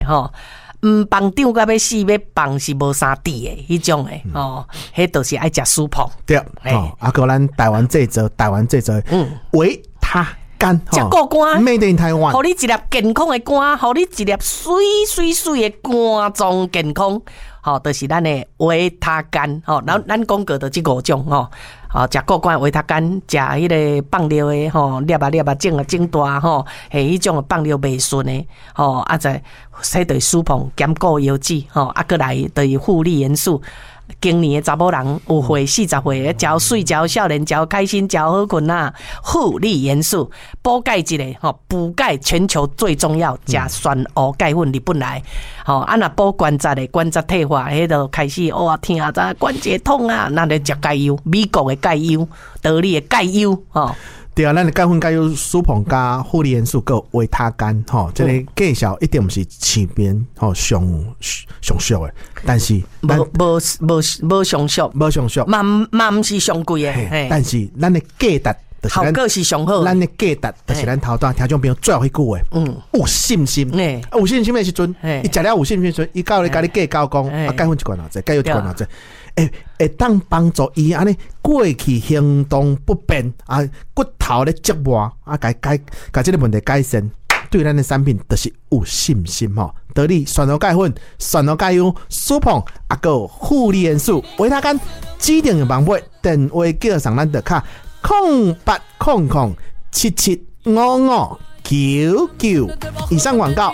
吼。放张到要死，要放是无啥底的，迄种的哦，迄就是爱食苏碰。 对，哦，个咱台湾制造，维他肝， 食果干 ，Made in Taiwan， 互你一粒健康的肝，互你一粒水的肝脏健康，吼，就是咱的维他肝，吼，咱讲过的这5种，吼。食果干维他肝，食迄个放尿的吼，粒啊整大吼，迄种放尿袂顺的吼，啊再洗对舒碰减固油脂吼，啊过来就是负利元素。今年的查某人有岁40岁，食水、食少年、食开心、食好困啊，负利元素，补钙一个吼，补钙全球最重要，食酸蚵钙粉日本来，吼啊若补关节的关节退化，迄就开始哇疼啊，关节痛啊，那就食钙优，美国的钙优，德利的钙优吼。 对啊，咱的钙粉钙有苏碰加负利元素，够维他肝吼，这个介绍一定不是市面吼上俗的，但是无上俗，嘛毋是上贵的， 但是咱的价值效果是上好， 咱的价值就是咱头段听众朋友最后一句话，有信心，有信心的时阵，伊食了有信心的时阵，伊到咧甲你计较讲，啊钙粉一罐偌济，钙油一罐偌济。会当帮助伊安尼过去行动不便啊，骨头咧折磨啊，甲这个问题改善，对咱的产品就是有信心吼。得力酸蚵钙粉、酸蚵钙油、苏碰啊，个负利元素、维他肝，指定的方法，电话叫上咱的卡0800775599。以上广告